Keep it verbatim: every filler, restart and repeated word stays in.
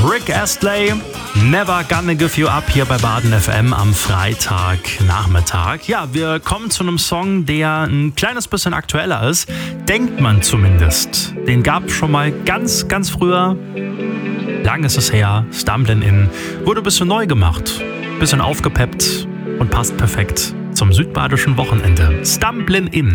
Rick Astley, Never Gonna Give You Up hier bei Baden F M am Freitagnachmittag. Ja, wir kommen zu einem Song, der ein kleines bisschen aktueller ist. Denkt man zumindest. Den gab es schon mal ganz, ganz früher. Lang ist es her. Stumblin' In. Wurde ein bisschen neu gemacht. Bisschen aufgepeppt und passt perfekt zum südbadischen Wochenende. Stumblin' In.